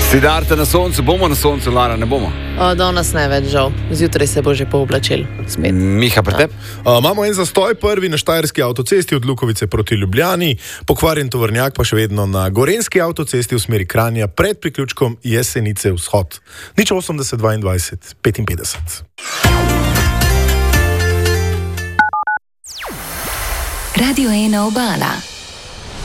Siddharta na soncu, bomo na soncu, Lara, ne bomo. Danes ne več, žal. Zjutraj se bo že pooblačil spet. Miha, pri tebi? Imamo en zastoj, prvi na Štajerski avtocesti od Lukovice proti Ljubljani, pokvarjen tovornjak pa še vedno na Gorenjski avtocesti v smeri Kranja pred priključkom Jesenice vzhod. 080 22 55. Radio 1 Obala.